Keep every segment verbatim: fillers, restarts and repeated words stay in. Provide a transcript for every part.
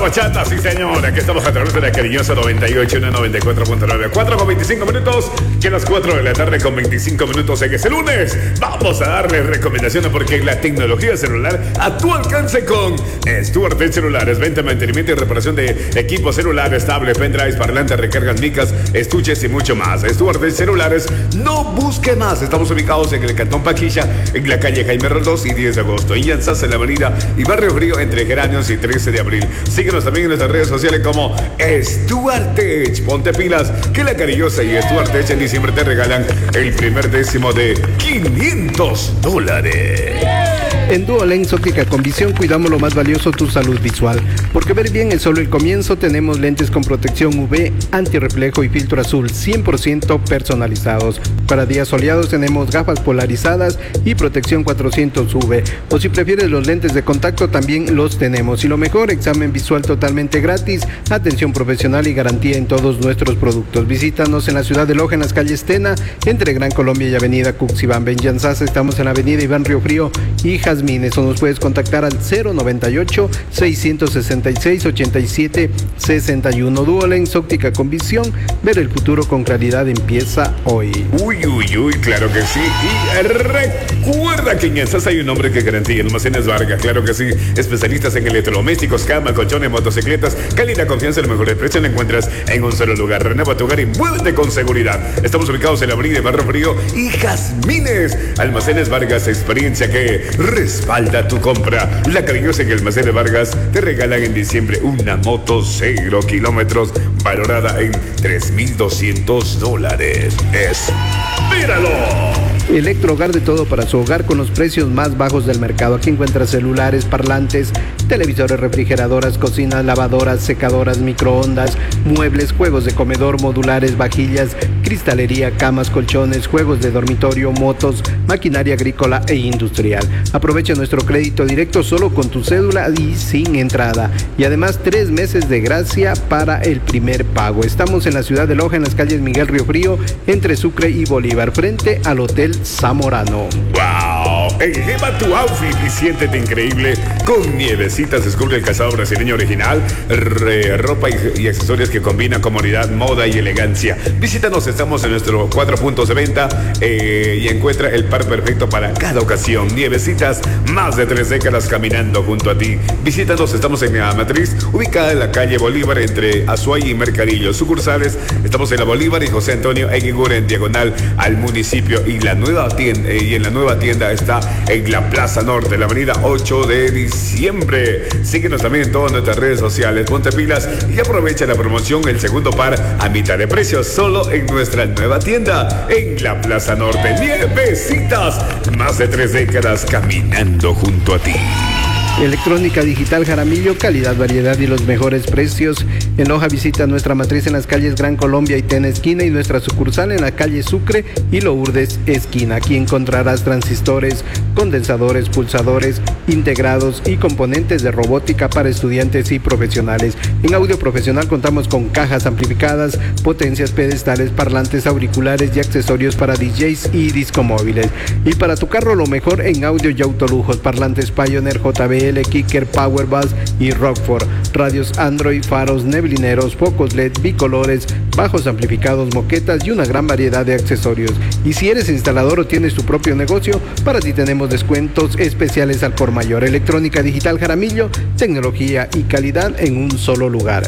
bachata, sí señora, que estamos a través de la cariñosa noventa y ocho, noventa y cuatro punto nueve, cuatro con veinticinco minutos, que a las cuatro de la tarde con veinticinco minutos en ese lunes. Vamos a darle recomendaciones porque la tecnología celular a tu alcance con Stuart Tech Celulares. Venta, mantenimiento y reparación de equipos celulares, tablets, pendrives, parlantes, recargas, micas, estuches y mucho más. Stuart Tech Celulares, no busque más. Estamos ubicados en el Cantón Paquilla, en la calle Jaime Roldós y diez de agosto. Y Llanzas en la avenida y Barrio Frío entre Geranios y trece de abril. Síguenos también en nuestras redes sociales como Stuart Tech. Ponte pilas que la cariñosa y Stuart Tech en diciembre te regalan el primer décimo de quinientos dólares. En Duolens Óptica con Visión cuidamos lo más valioso, tu salud visual. Porque ver bien es solo el comienzo. Tenemos lentes con protección U V, antirreflejo y filtro azul cien por ciento personalizados. Para días soleados tenemos gafas polarizadas y protección cuatrocientos U V. O si prefieres los lentes de contacto también los tenemos. Y lo mejor, examen visual totalmente gratis, atención profesional y garantía en todos nuestros productos. Visítanos en la ciudad de Loja, en las calles Tena, entre Gran Colombia y Avenida Cuxibamba. En Llanzas estamos en la Avenida Iván Río Frío y Jazmines, o nos puedes contactar al cero noventa y ocho, seiscientos sesenta y seis, ochenta y siete sesenta y uno. Duolens Óptica con Visión, ver el futuro con claridad empieza hoy. Uy, uy, uy, claro que sí. Y recuerda que en Llanzas hay un hombre que garantía, Almacenes Vargas, claro que sí. Especialistas en electrodomésticos, cama, colchones, motocicletas, calidad, confianza, el mejor precio lo encuentras en un solo lugar. Renueva tu hogar y muévete con seguridad. Estamos ubicados en la avenida Barrio Frío y Jazmines. Almacenes Vargas, experiencia que respalda tu compra. La cariñosa en Almacenes Vargas te regalan en diciembre una moto cero kilómetros valorada en tres mil doscientos dólares. ¡Espéralo! Electrohogar, de todo para su hogar con los precios más bajos del mercado. Aquí encuentras celulares, parlantes, televisores, refrigeradoras, cocinas, lavadoras, secadoras, microondas, muebles, juegos de comedor, modulares, vajillas, cristalería, camas, colchones, juegos de dormitorio, motos, maquinaria agrícola e industrial. Aprovecha nuestro crédito directo solo con tu cédula y sin entrada. Y además tres meses de gracia para el primer pago. Estamos en la ciudad de Loja, en las calles Miguel Río Frío, entre Sucre y Bolívar, frente al Hotel Zamorano. ¡Wow! Eleva tu outfit y siéntete increíble con Nievecitas. Descubre el calzado brasileño original, re, ropa y, y accesorios que combinan comodidad, moda y elegancia. Visítanos, estamos en nuestros cuatro puntos de venta eh, y encuentra el par perfecto para cada ocasión. Nievecitas, más de tres décadas caminando junto a ti. Visítanos, estamos en la matriz, ubicada en la calle Bolívar entre Azuay y Mercadillo. Sucursales, estamos en la Bolívar y José Antonio Eguiguren, en diagonal al municipio. Y la nueva tienda, eh, y en la nueva tienda está en la Plaza Norte, la avenida ocho de diciembre. Síguenos también en todas nuestras redes sociales. Ponte pilas y aprovecha la promoción, el segundo par a mitad de precio, solo en nuestra nueva tienda en la Plaza Norte. Nievecitas, más de tres décadas caminando junto a ti. Electrónica Digital Jaramillo, calidad, variedad y los mejores precios. En Loja visita nuestra matriz en las calles Gran Colombia y Tena esquina y nuestra sucursal en la calle Sucre y Lourdes esquina. Aquí encontrarás transistores, condensadores, pulsadores integrados y componentes de robótica para estudiantes y profesionales. En audio profesional contamos con cajas amplificadas, potencias, pedestales, parlantes, auriculares y accesorios para D Js y discomóviles. Y para tu carro lo mejor en audio y autolujos, parlantes Pioneer, J B L, Kicker, Power Bass y Rockford, radios Android, faros, neblineros, focos L E D, bicolores, bajos amplificados, moquetas y una gran variedad de accesorios. Y si eres instalador o tienes tu propio negocio, para ti tenemos descuentos especiales al por mayor. Electrónica Digital Jaramillo, tecnología y calidad en un solo lugar.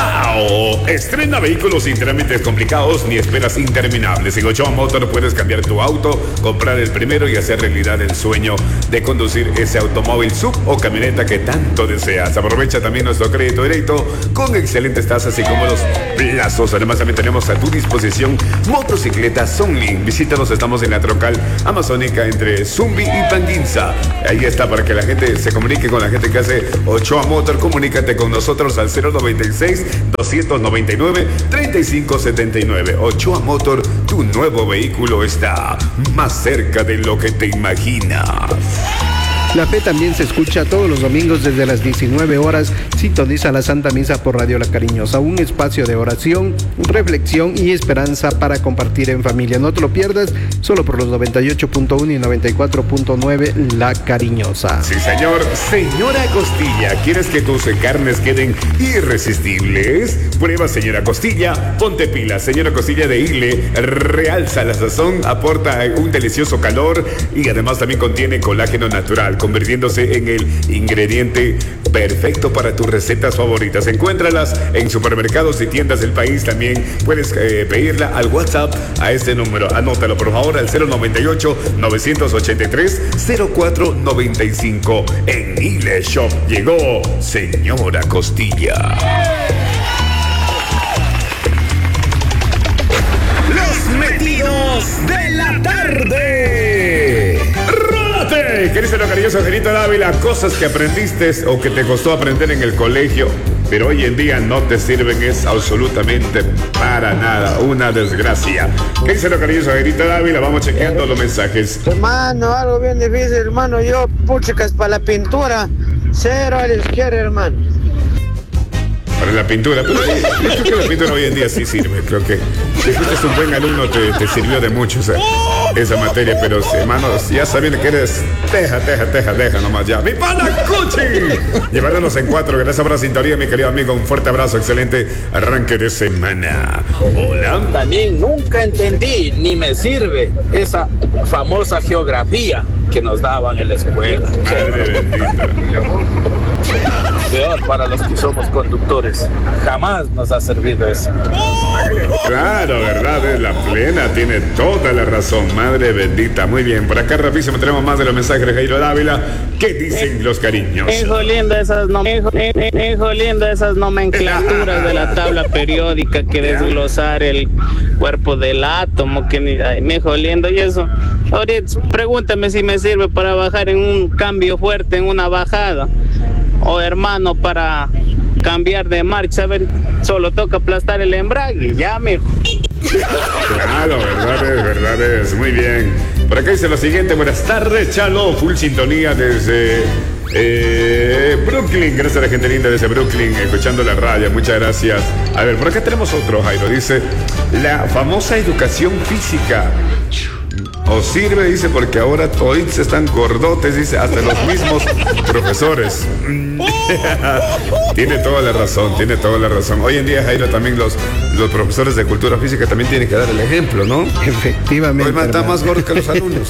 ¡Wow! Estrena vehículos sin trámites complicados ni esperas interminables. En Ochoa Motor puedes cambiar tu auto, comprar el primero y hacer realidad el sueño de conducir ese automóvil sub o camioneta que tanto deseas. Aprovecha también nuestro crédito directo con excelentes tasas y cómodos plazos. Además también tenemos a tu disposición motocicletas Sunlink. Visítanos, estamos en la Trocal Amazónica entre Zumbi y Panguinza. Ahí está, para que la gente se comunique con la gente que hace Ochoa Motor. Comunícate con nosotros al cero noventa y seis, doscientos noventa y nueve, treinta y cinco setenta y nueve. Ochoa Motor, tu nuevo vehículo está más cerca de lo que te imaginas. La fe también se escucha todos los domingos desde las diecinueve horas. Sintoniza la Santa Misa por Radio La Cariñosa, un espacio de oración, reflexión y esperanza para compartir en familia. No te lo pierdas, solo por los noventa y ocho punto uno y noventa y cuatro punto nueve La Cariñosa. Sí, señor. Señora Costilla, ¿quieres que tus carnes queden irresistibles? Prueba Señora Costilla, ponte pila. Señora Costilla de Ile realza la sazón, aporta un delicioso calor y además también contiene colágeno natural, convirtiéndose en el ingrediente perfecto para tus recetas favoritas. Encuéntralas en supermercados y tiendas del país. También puedes eh, pedirla al WhatsApp a este número. Anótalo por favor al cero noventa y ocho, novecientos ochenta y tres, cero cuatro noventa y cinco. En Ile Shop llegó Señora Costilla. Los metidos de la tarde. ¡Rólate! ¿Qué dice lo cariñoso Angelito Dávila? Cosas que aprendiste o que te costó aprender en el colegio, pero hoy en día no te sirven, es absolutamente para nada, una desgracia. ¿Qué dice lo cariñoso Angelito Dávila? Vamos chequeando los mensajes. Hermano, algo bien difícil, hermano. Yo, puchicas, para la pintura, cero a la izquierda, hermano. Para la pintura, pero yo creo que la pintura hoy en día sí sirve. Creo que si fuiste un buen alumno te, te sirvió de mucho esa, esa materia, pero hermanos, ya sabiendo que eres teja, teja, teja, deja nomás ya. ¡Mi pana Cuchi! Llevándonos en cuatro, gracias por la sintonía, mi querido amigo. Un fuerte abrazo, excelente arranque de semana. Hola. También nunca entendí, ni me sirve, esa famosa geografía que nos daban en la escuela. Madre bendita. Peor para los que somos conductores. Jamás nos ha servido eso. Claro, verdad, es la plena, tiene toda la razón, madre bendita. Muy bien, por acá rapidísimo tenemos más de los mensajes de Jairo Dávila. ¿Qué dicen eh, los cariños? Hijo lindo esas, no, hijo, eh, hijo lindo esas nomenclaturas de la tabla periódica, que desglosar el cuerpo del átomo, que ni, ay, mi hijo lindo, y eso. Ahorita pregúntame si me sirve para bajar en un cambio fuerte, en una bajada. O hermano, para cambiar de marcha, a ver, solo toca aplastar el embrague, ya, mijo. Claro, verdad es, verdad es, muy bien. Por acá dice lo siguiente: buenas tardes, Chalo, full sintonía desde eh, Brooklyn. Gracias a la gente linda desde Brooklyn, escuchando la radio, muchas gracias. A ver, por acá tenemos otro, Jairo, dice, la famosa educación física. O sirve, dice, porque ahora todos están gordotes, dice, hasta los mismos profesores. Tiene toda la razón, tiene toda la razón. Hoy en día, Jairo, también los, los profesores de cultura física también tienen que dar el ejemplo, ¿no? Efectivamente. Hoy están más gordos que los alumnos.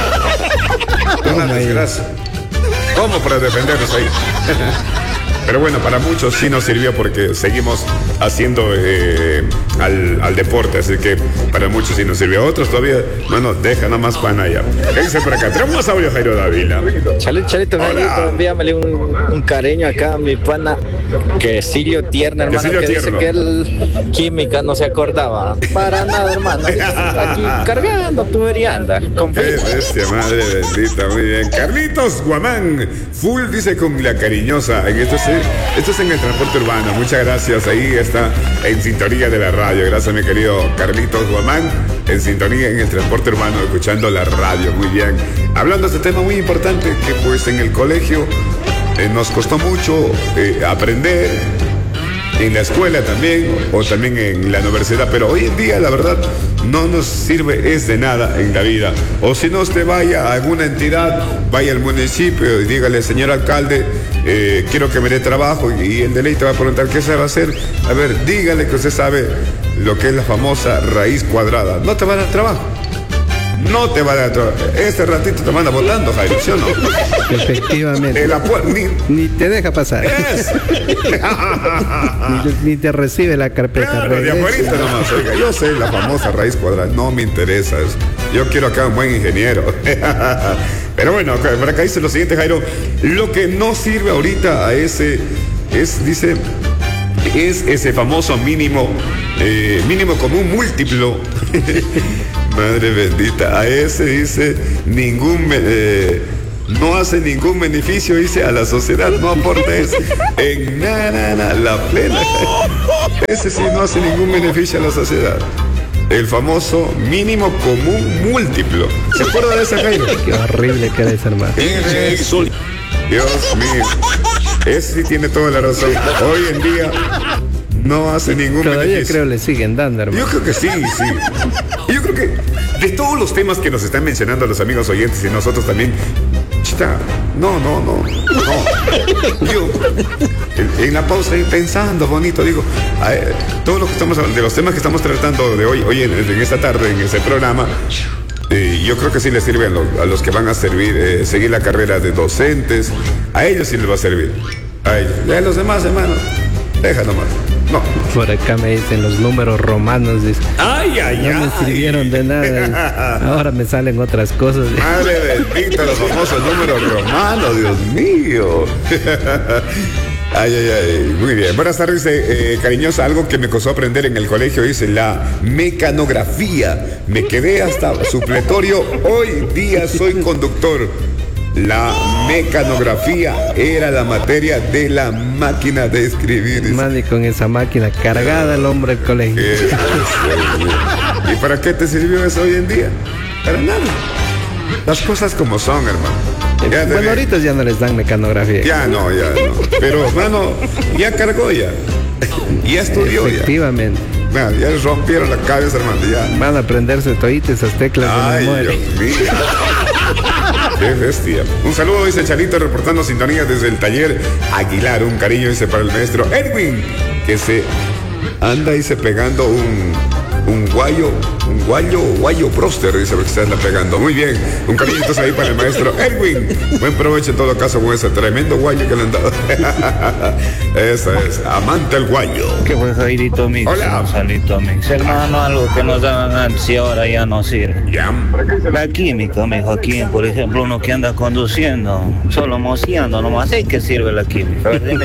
Una desgracia. ¿Cómo para defenderlos ahí? Pero bueno, para muchos sí nos sirvió porque seguimos haciendo eh, al, al deporte, así que para muchos sí nos sirvió. Otros todavía, bueno, deja nada más pan allá. ¿Qué dice por acá? Tenemos más audio, Jairo Dávila. Chalito, Chalito, envíamele un, un cariño acá a mi pana, que Sirio Tierno, hermano, que, que dice que él química no se acordaba. Para nada, hermano. Aquí cargando tubería anda. Qué bestia, madre bendita, muy bien. Carlitos Guamán, full, dice con la cariñosa. En esto, sí, esto es en el transporte urbano. Muchas gracias, ahí está en sintonía de la radio. Gracias, mi querido Carlitos Guamán, en sintonía en el transporte urbano, escuchando la radio. Muy bien. Hablando de este tema muy importante, que pues en el colegio eh, nos costó mucho eh, aprender, en la escuela también, o también en la universidad, pero hoy en día la verdad no nos sirve es de nada en la vida. O si no, usted vaya a alguna entidad, vaya al municipio y dígale, señor alcalde, eh, quiero que me dé trabajo, y el de ley te va a preguntar qué se va a hacer. A ver, dígale que usted sabe lo que es la famosa raíz cuadrada. No te va a dar trabajo. No te va a dar trabajo. Este ratito te manda votando, Jairo, ¿sí o no? Efectivamente. El apu- ni, ni te deja pasar. ni, ni te recibe la carpeta. Claro, de afuerita nomás. Oiga, yo sé la famosa raíz cuadrada. No me interesa eso. Yo quiero acá un buen ingeniero. Pero bueno, por acá dice lo siguiente, Jairo. Lo que no sirve ahorita a ese es, dice, es ese famoso mínimo, eh, mínimo común múltiplo. Madre bendita, a ese dice ningún eh, no hace ningún beneficio, dice, a la sociedad, no aporta eso en nada, nada, la plena. Ese sí no hace ningún beneficio a la sociedad. El famoso mínimo común múltiplo. ¿Se acuerda de esa, Jairo? Qué horrible que eres, hermano. Dios mío. Ese sí tiene toda la razón. Hoy en día no hace ningún Todavía beneficio. creo le siguen dando, hermano. Yo creo que sí, sí. Yo creo que de todos los temas que nos están mencionando los amigos oyentes y nosotros también, chita, no, no, no, no. Yo, en, en la pausa ahí pensando bonito, digo, a, eh, todo lo que estamos hablando, de los temas que estamos tratando de hoy, hoy en, en esta tarde, en ese programa, eh, yo creo que sí les sirve a los, a los que van a servir, eh, seguir la carrera de docentes, a ellos sí les va a servir. A ellos. Y a los demás, hermanos, deja nomás. No. Por acá me dicen los números romanos. Dice, ay, ay, no ay. me sirvieron de nada. Ahora me salen otras cosas. Madre bendita, los famosos números romanos, Dios mío. Ay, ay, ay, muy bien. Buenas tardes, eh, cariñosa. Algo que me costó aprender en el colegio, dice la mecanografía. Me quedé hasta supletorio. Hoy día soy conductor. La mecanografía era la materia de la máquina de escribir. Man, y con esa máquina cargada el hombre del colegio. Eh, ¿Y para qué te sirvió eso hoy en día? Para nada. Las cosas como son, hermano. Ya bueno, ahorita ya no les dan mecanografía. Ya no, ya no. Pero, hermano, ya cargó ya. Ya estudió ya. Efectivamente. Man, ya les rompieron la cabeza, hermano. Ya. Van a aprenderse toditas esas teclas de ay, memoria. Dios mío. Qué bestia. Un saludo, dice Charito, reportando sintonía desde el taller Aguilar. Un cariño, dice, para el maestro Edwin, que se anda, dice, pegando un, un guayo, un guayo, guayo próster, dice, porque se anda pegando. Muy bien. Un cariño entonces ahí para el maestro Edwin. Buen provecho en todo caso con ese tremendo guayo que le han dado. Esa es, amante el guayo. ¿Qué fue, Jairito Mix? Hola. Salito Mix. Hermano, algo que nos daban antes y ahora ya no sirve. Ya. La química, mijo, aquí, por ejemplo, uno que anda conduciendo, solo moceando nomás, ¿hay que sirve la química? A ver, dime.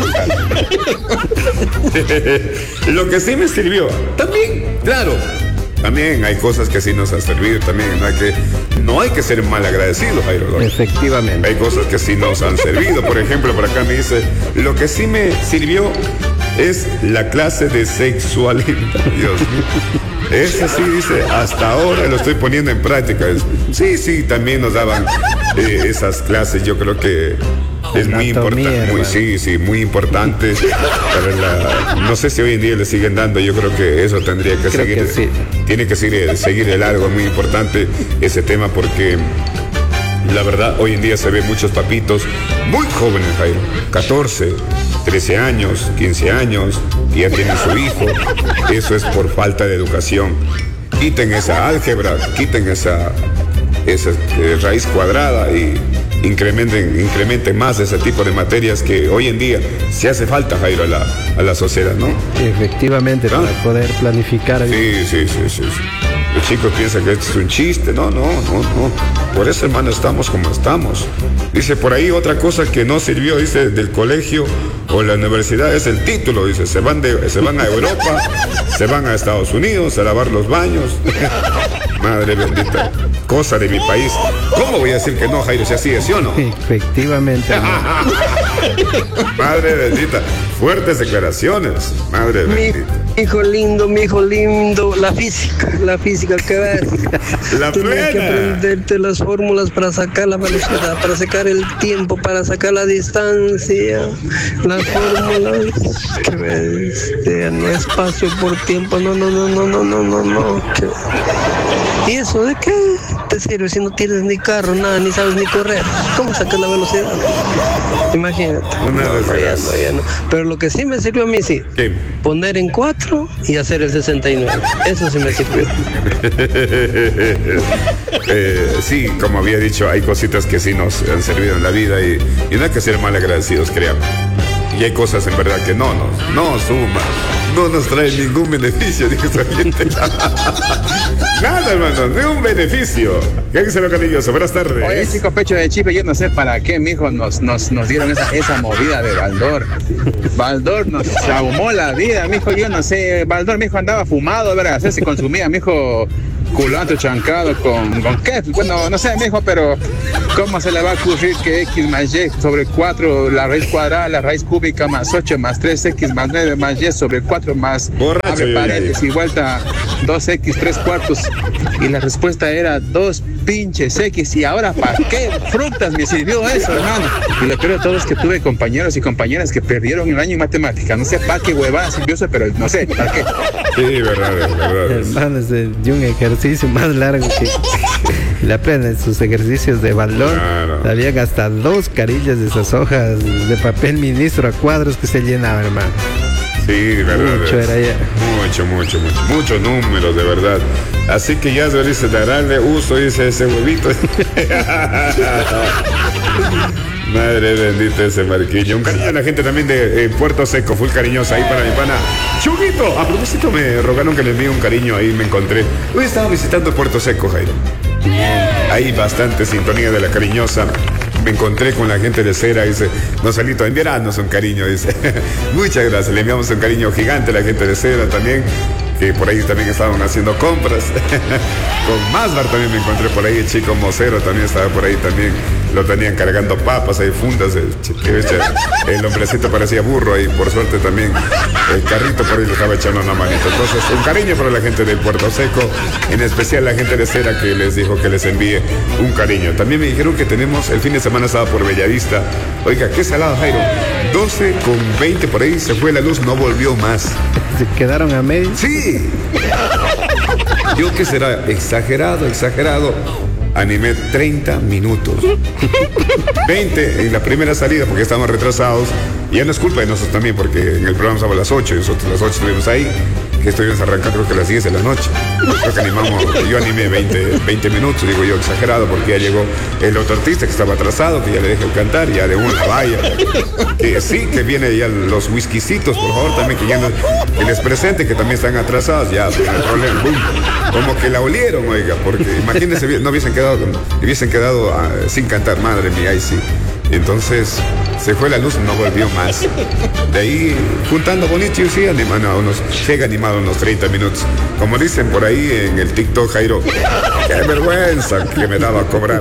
Lo que sí me sirvió, también, claro, también hay cosas que sí nos han servido, también no hay que, no hay que ser mal agradecidos, Jairo. Efectivamente. Hay cosas que sí nos han servido. Por ejemplo, por acá me dice, lo que sí me sirvió es la clase de sexualidad. Dios mío. Ese sí, dice, hasta ahora lo estoy poniendo en práctica. Sí, sí, también nos daban eh, esas clases. Yo creo que es muy importante. Muy, sí, sí, muy importante. Para la, no sé si hoy en día le siguen dando. Yo creo que eso tendría que creo seguir. Que sí. Tiene que seguir, seguir de largo. Es muy importante ese tema porque la verdad, hoy en día se ven muchos papitos muy jóvenes, Jairo. catorce, trece años, quince años, que ya tienen su hijo. Eso es por falta de educación. Quiten esa álgebra, quiten esa, esa eh, raíz cuadrada y incrementen, incrementen más ese tipo de materias que hoy en día se hace falta, Jairo, a la, a la sociedad, ¿no? Efectivamente, ¿Ah? Para poder planificar. Sí, sí, sí, sí, sí. Los chicos piensan que esto es un chiste. No, no, no, no. Por eso, hermano, estamos como estamos. Dice, por ahí otra cosa que no sirvió, dice, del colegio o la universidad es el título. Dice, se van, de, se van a Europa, se van a Estados Unidos a lavar los baños. Madre bendita. Cosa de mi país. ¿Cómo voy a decir que no, Jairo? Si así es, ¿sí o no? Efectivamente. Madre bendita. Fuertes declaraciones. Madre bendita. Mi hijo lindo, mi hijo lindo. La física, la física que ves. La Tienes que aprenderte las fórmulas para sacar la velocidad, para sacar el tiempo, para sacar la distancia. Las fórmulas que ves. No espacio por tiempo. No, no, no, no, no, no, no, no. ¿Y eso de qué te sirve si no tienes ni carro, nada, ni sabes ni correr? ¿Cómo sacas la velocidad? Imagínate. Una no, no, ya no, ya no. Pero lo que sí me sirvió a mí, sí. ¿Qué? Poner en cuatro y hacer el sesenta y nueve. Eso sí me sirvió. eh, sí, como había dicho, hay cositas que sí nos han servido en la vida y, y no hay que ser mal agradecidos, créanme. Y hay cosas en verdad que no nos, no suma, no nos trae ningún beneficio, dice su oyente. Nada, hermano, ni un beneficio. ¿Qué dice lo cariñoso? Buenas tardes. Oye, chicos, pecho de chipe, yo no sé para qué, mijo, nos, nos, nos dieron esa, esa movida de Baldor. Baldor nos ahumó la vida, mijo, yo no sé. Baldor, mijo, andaba fumado, ¿verdad? Se consumía, mijo, culantro chancado con, con qué, bueno, no sé, mijo, pero ¿cómo se le va a ocurrir que X más Y sobre cuatro, la raíz cuadrada, la raíz cúbica más ocho más tres X más nueve más Y sobre cuatro más Borracho, abre paréntesis y vuelta dos X tres cuartos? Y la respuesta era dos pinches X. Y ahora, ¿para qué frutas me sirvió eso, hermano? Y lo peor de todo es que tuve compañeros y compañeras que perdieron el año en matemática. No sé para qué huevada sirvió eso, pero no sé para qué. Sí, verdad, verdad. Hermano, es de, de un ejercicio más largo que la plena en sus ejercicios de balón. Claro. Habían hasta dos carillas de esas hojas de papel ministro a cuadros que se llenaban, hermano. Sí, verdad. Mucho era ya. Mucho, mucho, mucho. Muchos números, de verdad. Así que ya se dice darle uso, dice ese huevito. Madre bendita ese Marquillo. Un cariño a la gente también de eh, Puerto Seco, full cariñosa ahí para mi pana Chuguito. A propósito me rogaron que le envíe un cariño, ahí me encontré. Hoy estaba visitando Puerto Seco, Jairo. Hay bastante sintonía de la cariñosa. Me encontré con la gente de Cera, dice, Gonzalito, enviarnos un cariño, dice. Muchas gracias, le enviamos un cariño gigante a la gente de Cera también, que por ahí también estaban haciendo compras. Con Masbar también me encontré por ahí, el chico Mocero también estaba por ahí también, lo tenían cargando papas, hay fundas, el, el hombrecito parecía burro y por suerte también el carrito por ahí le estaba echando una manita. Entonces, un cariño para la gente de Puerto Seco, en especial la gente de Cera que les dijo que les envíe un cariño. También me dijeron que tenemos, el fin de semana estaba por Bellavista. Oiga, qué salado, Jairo. doce con veinte por ahí, se fue la luz, no volvió más. ¿Se quedaron a medio? Sí. Yo que será exagerado, exagerado. Animé treinta minutos. veinte en la primera salida porque estábamos retrasados. Y ya no es culpa de nosotros también porque en el programa estaba a las ocho y nosotros a las ocho estuvimos ahí. Que estuvimos arrancando creo que a las diez de la noche. Creo que animamos, yo animé veinte minutos, digo yo exagerado porque ya llegó el otro artista que estaba atrasado, que ya le dejé cantar, ya de una vaya. Que sí, que viene ya los whiskycitos, por favor, también que ya no, que les presente que también están atrasados, ya, no hay problema, boom. Como que la olieron, oiga, porque imagínense, no hubiesen quedado, hubiesen quedado uh, sin cantar, madre mía, ahí sí. Entonces se fue la luz, no volvió más. De ahí, juntando bonito, yo sí animado unos, llega animado unos treinta minutos. Como dicen por ahí en el TikTok, Jairo, qué vergüenza que me daba a cobrar.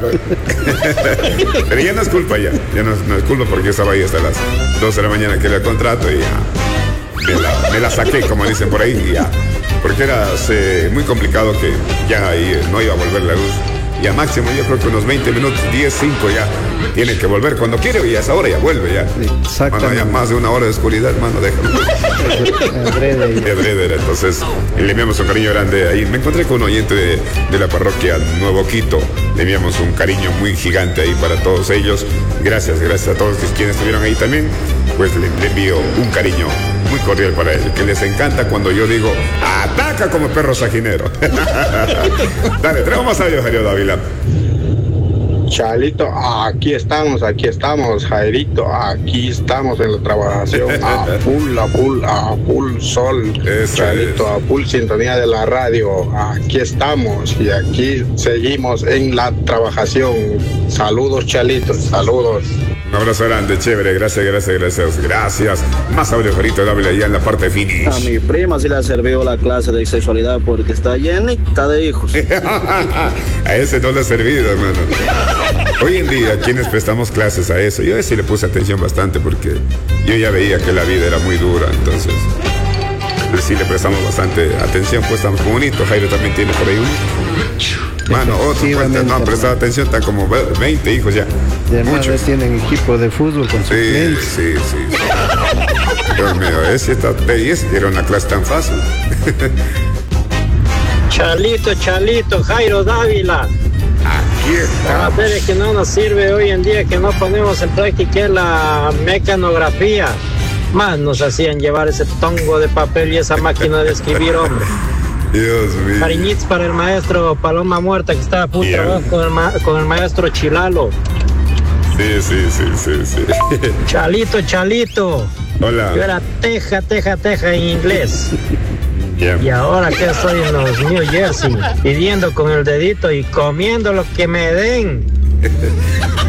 Pero ya no es culpa ya, ya no, no es culpa porque yo estaba ahí hasta las dos de la mañana que era el contrato y ya me la, me la saqué, como dicen por ahí, y ya. Porque era se, muy complicado que ya ahí no iba a volver la luz. Y a máximo yo creo que unos veinte minutos, diez, cinco ya tiene que volver cuando quiere y a esa hora ya vuelve ya. Mano, ya más de una hora de oscuridad, mano, déjalo. De adrede, entonces le enviamos un cariño grande ahí. Me encontré con un oyente de, de la parroquia Nuevo Quito. Le enviamos un cariño muy gigante ahí para todos ellos. Gracias, gracias a todos quienes estuvieron ahí también. Pues le, le envío un cariño muy cordial para él, que les encanta cuando yo digo ataca como perro sajinero. Dale, traemos más audio, Jairo Dávila. Chalito, aquí estamos, aquí estamos, Jairito, aquí estamos en la trabajación, a full, a full, a full sol, Esa Chalito, es. a full sintonía de la radio, aquí estamos y aquí seguimos en la trabajación. Saludos, Chalito, saludos. Un abrazo grande, chévere, gracias, gracias, gracias, gracias. Más audio, Jarito Dávila, ya en la parte finish. A mi prima sí le ha servido la clase de sexualidad porque está llenita de hijos. A ese no le ha servido, hermano. Hoy en día, quienes prestamos clases a eso, yo sí le puse atención bastante porque yo ya veía que la vida era muy dura, entonces sí le prestamos bastante atención, pues estamos como bonito. Jairo también tiene por ahí un... Mano, otros pues, no han prestado atención, están como veinte hijos ya. Y además ya tienen equipo de fútbol con sus Sí, clientes. sí, sí. Dios mío, ese, está, ese era una clase tan fácil. Chalito, Chalito, Jairo Dávila. Aquí está. La materia que no nos sirve hoy en día, que no ponemos en práctica, es la mecanografía. Más nos hacían llevar ese tongo de papel y esa máquina de escribir, hombre. Dios mío. Cariñitos para el maestro Paloma Muerta, que estaba a punto de trabajar con el, ma con el maestro Chilalo. Sí, sí, sí, sí, sí. Chalito, Chalito. Hola. Yo era teja, teja, teja en inglés. Yeah. Y ahora que estoy en los New Jersey, pidiendo con el dedito y comiendo lo que me den.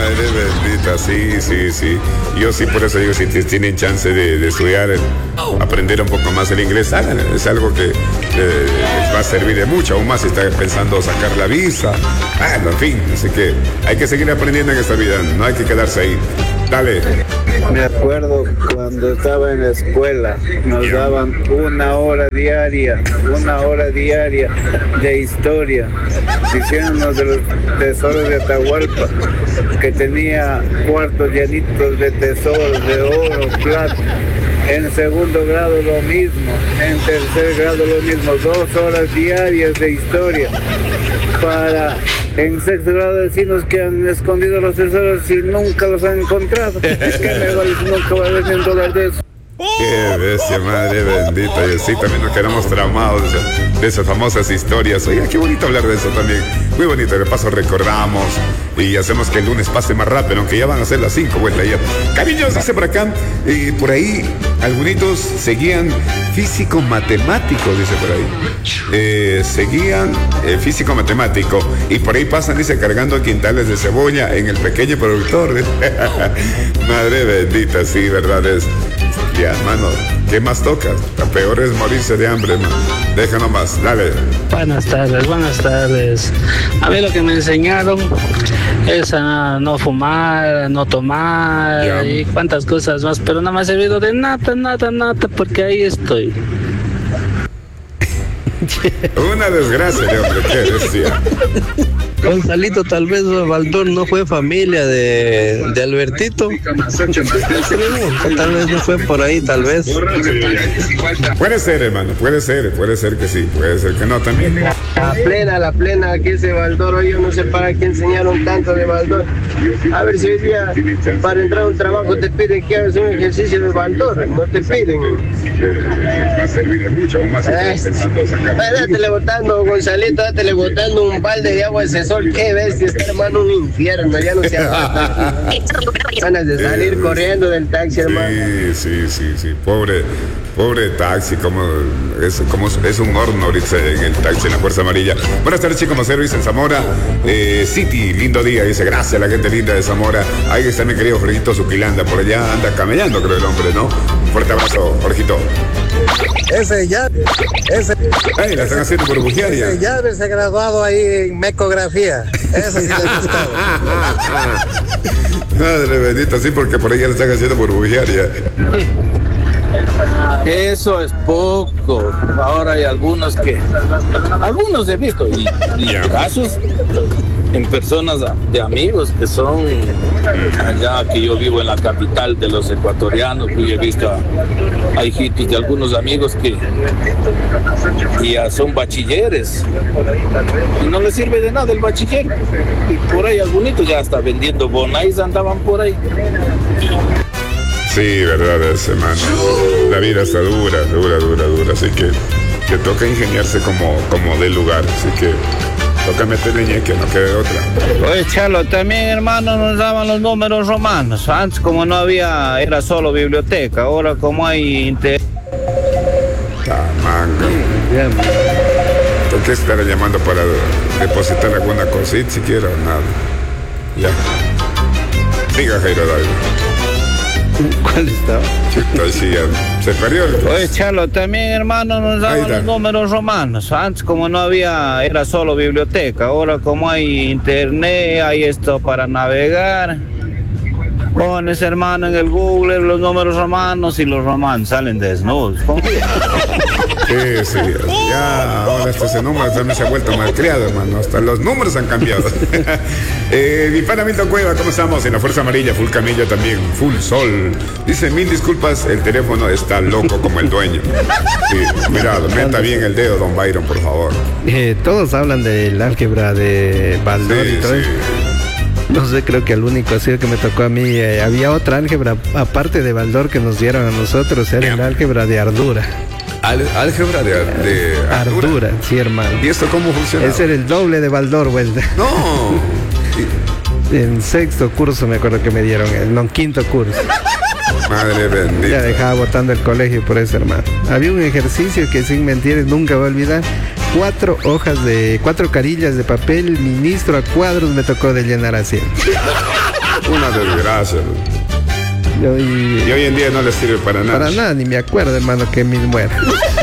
Madre bendita, sí, sí, sí. Yo sí, por eso digo, si tienen chance de, de estudiar, aprender un poco más el inglés, hagan. Es algo que eh, les va a servir de mucho, aún más si están pensando sacar la visa. Bueno, en fin, así que hay que seguir aprendiendo en esta vida, no hay que quedarse ahí. Dale. Me acuerdo cuando estaba en la escuela, nos daban una hora diaria, una hora diaria de historia, diciéndonos de los tesoros de Atahualpa, que tenía cuartos llenitos de tesoros, de oro, plata. En segundo grado lo mismo, en tercer grado lo mismo, dos horas diarias de historia. Para en sexto grado decirnos que han escondido los tesoros y nunca los han encontrado. ¿Qué me vale si nunca va a haber un dólar de eso? Qué bestia, madre bendita. Y así también nos quedamos traumados de, esa, de esas famosas historias. Oiga, qué bonito hablar de eso también. Muy bonito, de paso recordamos y hacemos que el lunes pase más rápido, aunque ya van a ser las cinco vueltas ya. Cariños, dice por acá, y por ahí algunos seguían físico-matemático, dice por ahí. Eh, seguían eh, físico-matemático y por ahí pasan, dice, cargando quintales de cebolla en el pequeño productor. Madre bendita, sí, verdad es. Ya, mano, ¿qué más toca? Lo peor es morirse de hambre, man. Déjanos más, dale. Buenas tardes, buenas tardes. A mí lo que me enseñaron es a no fumar, a no tomar ya. Y cuantas cosas más, pero no me ha servido de nada, nada, nada, porque ahí estoy. Una desgracia, de hombre, qué decía. Gonzalito, tal vez Baldor no fue familia de, de Albertito. Tal vez no fue por ahí, tal vez. Puede ser, hermano, puede ser, puede ser que sí, puede ser que no también. La plena, la plena, que ese Baldor, yo no sé para qué enseñaron tanto de Baldor. A ver si hoy día para entrar a un trabajo te piden que hagas un ejercicio de Baldor, no te piden. Va a servir de mucho, aún más. Dátele botando, Gonzalito, dátele botando un balde de agua de ese sol. Qué bestia, está, hermano, un infierno, ya no se aguanta. Ganas de salir corriendo del taxi, hermano. Sí, sí, sí, sí, pobre, pobre taxi, como es, como es un horno ahorita en el taxi en la Fuerza Amarilla. Buenas tardes, chicos, como service en Zamora eh, City, lindo día, dice, gracias a la gente linda de Zamora. Ahí está mi querido Jorgito Zuquilanda, por allá anda camellando, creo el hombre, ¿no? Un fuerte abrazo, Jorgito. Ese ya, ese. Ay, la están haciendo burbujearia. Ese ya haberse graduado ahí en mecografía. Eso sí le gustaba. Madre bendita, sí, porque por ahí ya le están haciendo burbujearia. Eso es poco. Ahora hay algunos que, algunos he visto y, y yeah. casos en personas de amigos que son allá, que yo vivo en la capital de los ecuatorianos, que yo he visto a, a hijitos de algunos amigos que ya son bachilleres y no les sirve de nada el bachiller, y por ahí algunos ya hasta vendiendo bonais andaban por ahí. Sí, verdad es, hermano. La vida está dura, dura, dura, dura, así que que toca ingeniarse como, como del lugar, así que toca meterle ñeque, no quede otra. Oye, Chalo, también, hermano, nos daban los números romanos. Antes, como no había, era solo biblioteca. Ahora, como hay inter... Ah, manga. ¿Por qué estará llamando para depositar alguna cosita siquiera o nada? Ya. Diga, Jairo, dale. ¿Cuál estaba? Sí, se perdió el... Oye, Chalo, también, hermano, nos daban los números romanos. Antes, como no había, era solo biblioteca. Ahora, como hay internet, hay esto para navegar. Pones, hermano, en el Google los números romanos y los romanos salen desnudos. Sí, sí, ya ahora hasta ese número también se ha vuelto malcriado, hermano. Hasta los números han cambiado. eh, mi pana Milton Cueva, ¿cómo estamos? En la Fuerza Amarilla, full camilla también, full sol. Dice, mil disculpas, el teléfono está loco como el dueño. Sí, mirado, meta bien el dedo, don Byron, por favor. Eh, todos hablan del álgebra de Baldor sí, y todo sí. eso. No sé, creo que el único ha sido que me tocó a mí. Eh, había otra álgebra, aparte de Baldor, que nos dieron a nosotros, era yeah. el álgebra de Ardura. Al, álgebra de, de Ardura. Ardura, sí, hermano. ¿Y esto cómo funciona? Ese era el doble de Baldor, güey. No. En sexto curso me acuerdo que me dieron, no, en quinto curso. Madre bendita. Ya dejaba botando el colegio por eso, hermano. Había un ejercicio que sin mentir nunca voy a olvidar. Cuatro hojas de, cuatro carillas de papel, ministro a cuadros me tocó de llenar así. Una desgracia. Y hoy, y hoy en día no les sirve para nada. Para nada, ni me acuerdo, hermano, que mis muera.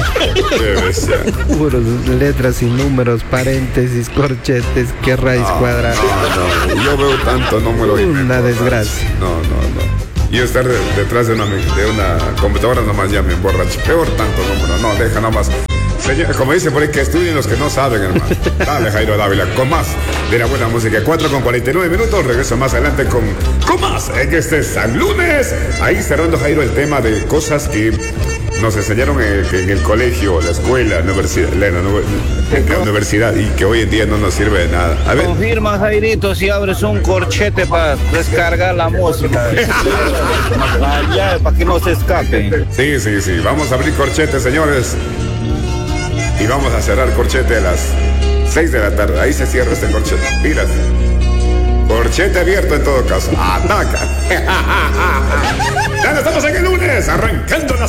Puros letras y números, paréntesis, corchetes, que raíz no, cuadrada. No, no, yo veo tanto número. Una desgracia. No, no, no. Y estar de, detrás de una, de una computadora nomás ya me emborracho. Peor tanto número. No, deja nomás. Señor, como dice por ahí, que estudien los que no saben, hermano. Dale, Jairo Dávila, con más de la buena música. cuatro con cuarenta y nueve minutos. Regreso más adelante con, con más en este San Lunes. Ahí cerrando, Jairo, el tema de cosas que nos enseñaron en, en el colegio, la escuela, la universidad, la, la, la universidad, y que hoy en día no nos sirve de nada. A ver. Confirma, Jairito, si abres un corchete para descargar la música. Allá, para que no se escape. Sí, sí, sí. Vamos a abrir corchete, señores. Y vamos a cerrar corchete a las seis de la tarde. Ahí se cierra este corchete. Miras. Corchete abierto en todo caso. ¡Ataca! Ya estamos en el lunes, arrancando las